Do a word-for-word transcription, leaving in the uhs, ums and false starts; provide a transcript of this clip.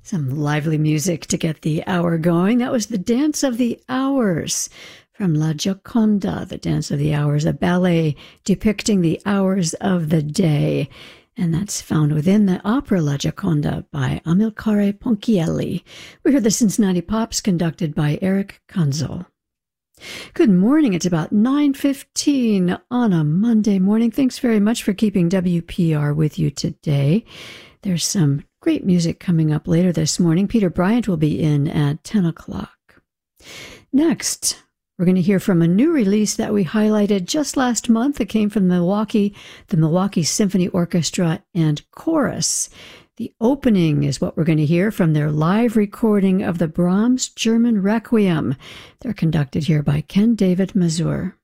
Some lively music to get the hour going. That was the Dance of the Hours from La Gioconda. The Dance of the Hours, a ballet depicting the hours of the day. And that's found within the opera La Gioconda by Amilcare Ponchielli. We heard the Cincinnati Pops conducted by Eric Kunzel. Good morning. It's about nine fifteen on a Monday morning. Thanks very much for keeping W P R with you today. There's some great music coming up later this morning. Peter Bryant will be in at ten o'clock. Next, we're going to hear from a new release that we highlighted just last month. It came from Milwaukee, the Milwaukee Symphony Orchestra and Chorus. The opening is what we're going to hear from their live recording of the Brahms German Requiem. They're conducted here by Ken David Mazur.